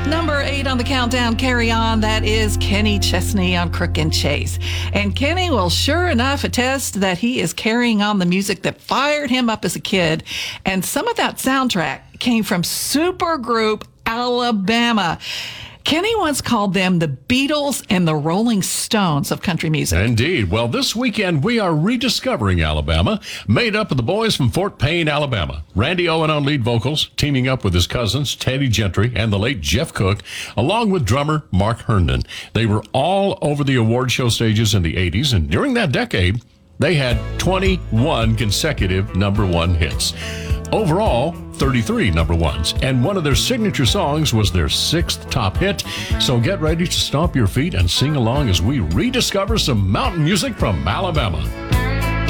Number 8 on the countdown, Carry On. That is Kenny Chesney on Crook and Chase. And Kenny will sure enough attest that he is carrying on the music that fired him up as a kid. And some of that soundtrack came from supergroup Alabama. Kenny once called them the Beatles and the Rolling Stones of country music. Indeed. Well, this weekend we are rediscovering Alabama, made up of the boys from Fort Payne, Alabama. Randy Owen on lead vocals, teaming up with his cousins, Teddy Gentry and the late Jeff Cook, along with drummer Mark Herndon. They were all over the award show stages in the 80s, and during that decade, they had 21 consecutive number one hits. Overall, 33 number ones, and one of their signature songs was their 6th top hit. So get ready to stomp your feet and sing along as we rediscover some mountain music from Alabama.